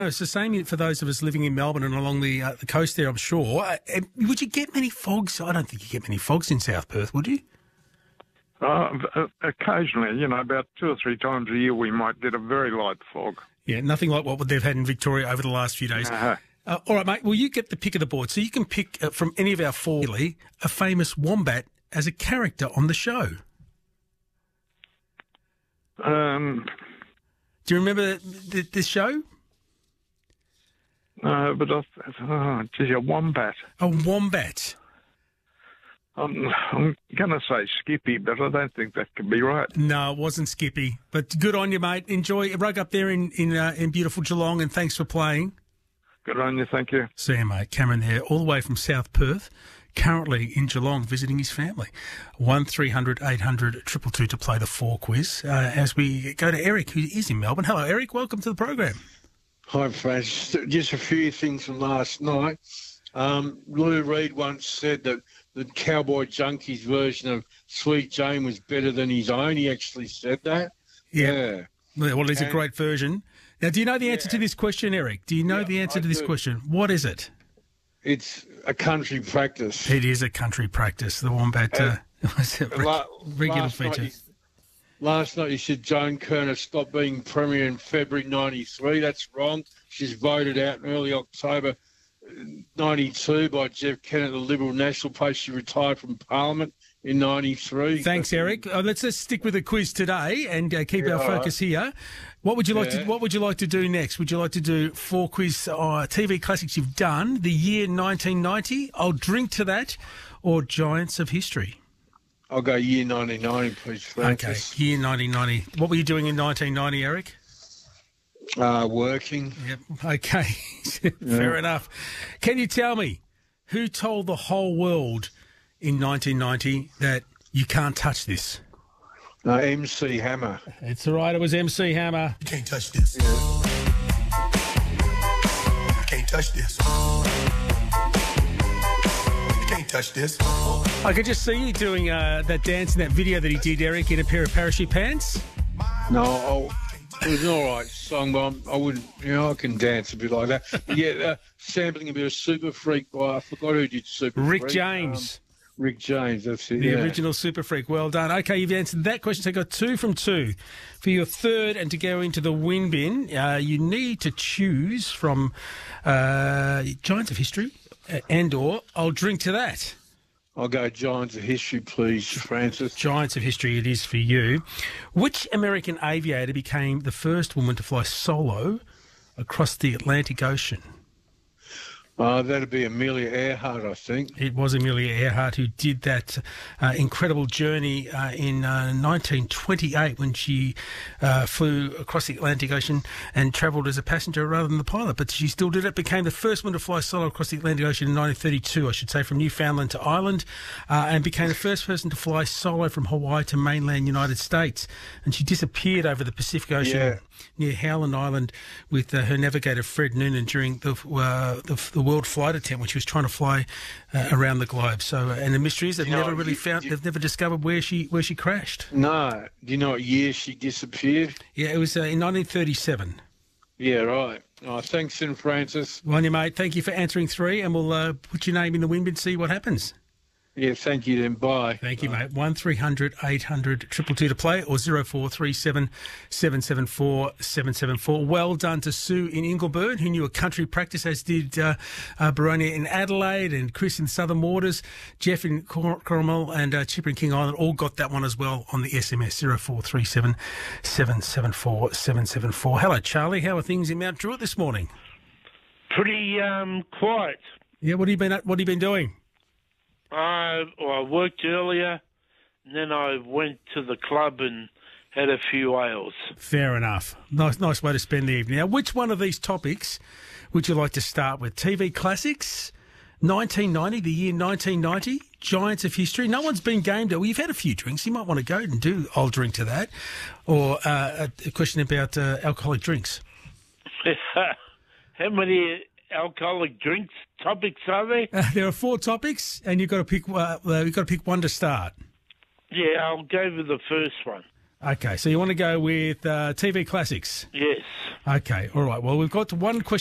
It's the same for those of us living in Melbourne and along the coast there, I'm sure. Would you get many fogs? I don't think you get many fogs in South Perth, would you? Occasionally, about 2 or 3 times a year we might get a very light fog. Yeah, nothing like what they've had in Victoria over the last few days. All right, mate, well, you get the pick of the board. So you can pick from any of our 4 a famous wombat as a character on the show. Do you remember this show? No, but geez, a wombat. A wombat. I'm going to say Skippy, but I don't think that could be right. No, it wasn't Skippy. But good on you, mate. Enjoy. Rug up there in beautiful Geelong, and thanks for playing. Good on you, thank you. See you, mate. Cameron there, all the way from South Perth, currently in Geelong visiting his family. 1300 800 222 to play the 4 quiz. As we go to Eric, who is in Melbourne. Hello, Eric. Welcome to the program. Hi, Francis. Just a few things from last night. Lou Reed once said that the Cowboy Junkies version of Sweet Jane was better than his own. He actually said that. Yeah. Well, it's a great version. Now, do you know the answer to this question, Eric? Do you know the answer to this question? What is it? It's a country practice. It is a country practice. The wombat regular feature. Last night you said Joan Kerner stopped being Premier in February 93. That's wrong. She's voted out in early October 92 by Jeff Kennett, the Liberal National Party. She retired from Parliament in 93. Thanks, Eric. Let's just stick with the quiz today and keep our focus here. What would you like to? What would you like to do next? Would you like to do 4 quiz TV classics you've done? The year 1990. I'll drink to that, or Giants of History. I'll go year 1990, please, Francis. Okay, year 1990. What were you doing in 1990, Eric? Working. Yep. Okay. Fair enough. Can you tell me who told the whole world in 1990 that you can't touch this? MC Hammer. It's all right. It was MC Hammer. You can't touch this. You can't touch this. You can't touch this. I could just see you doing that dance in that video that he did, Eric, in a pair of parachute pants. No, it was an all right song, but I wouldn't, I can dance a bit like that. Yeah, sampling a bit of Super Freak by, I forgot who did Super Freak. Rick James. Rick James, that's it. The original Super Freak. Well done. Okay, you've answered that question. So you got 2 from 2. For your third, and to go into the win bin, you need to choose from Giants of History and/or I'll drink to that. I'll go Giants of History, please, Francis. Giants of History it is for you. Which American aviator became the first woman to fly solo across the Atlantic Ocean? That'd be Amelia Earhart, I think. It was Amelia Earhart who did that incredible journey in 1928 when she flew across the Atlantic Ocean and travelled as a passenger rather than the pilot. But she still did it, became the first one to fly solo across the Atlantic Ocean in 1932, I should say, from Newfoundland to Ireland, and became the first person to fly solo from Hawaii to mainland United States. And she disappeared over the Pacific Ocean near Howland Island with her navigator Fred Noonan during the world flight attempt when she was trying to fly around the globe. So, and the mystery is they've never really found, they've never discovered where she crashed. No. Do you know what year she disappeared? Yeah, it was in 1937. Yeah, right. Oh, thanks, then, Francis. Well, mate, thank you for answering 3, and we'll put your name in the win bin, see what happens. Yeah, thank you then. Bye. Thank you, mate. 1300 800 222 to play, or 0437 774 774. Well done to Sue in Ingleburn, who knew a country practice, as did Baronia in Adelaide and Chris in Southern Waters, Jeff in Coromel and Chipper in King Island all got that one as well on the SMS 0437 774 774. Hello, Charlie. How are things in Mount Druitt this morning? Pretty quiet. Yeah, what have you been doing? I worked earlier, and then I went to the club and had a few ales. Fair enough. Nice way to spend the evening. Now, which one of these topics would you like to start with? TV classics, 1990, the year 1990, Giants of History. No one's been gamed. Well, you've had a few drinks. You might want to go and do I'll drink to that. Or a question about alcoholic drinks. How many alcoholic drinks topics are there? There are 4 topics, and you've got to pick one to start. Yeah, I'll go with the first one. Okay, so you want to go with TV classics? Yes. Okay, all right. Well, we've got one question